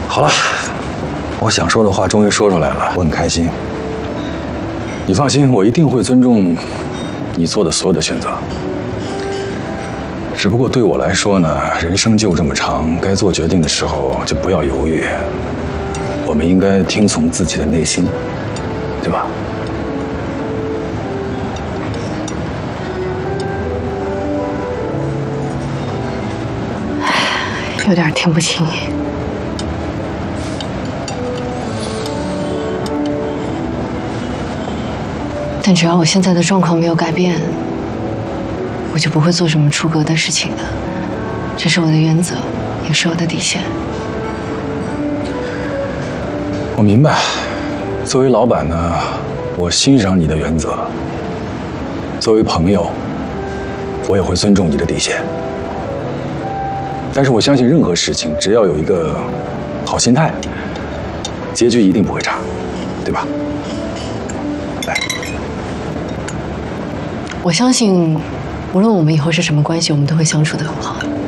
好了，我想说的话终于说出来了，我很开心。你放心，我一定会尊重你做的所有的选择。只不过对我来说呢，人生就这么长，该做决定的时候就不要犹豫。我们应该听从自己的内心，对吧？ 有点听不清。但只要我现在的状况没有改变，我就不会做什么出格的事情的。这是我的原则，也是我的底线。 我明白，作为老板呢，我欣赏你的原则。作为朋友，我也会尊重你的底线。但是我相信任何事情，只要有一个好心态，结局一定不会差，对吧？来， 我相信，无论我们以后是什么关系，我们都会相处得很好。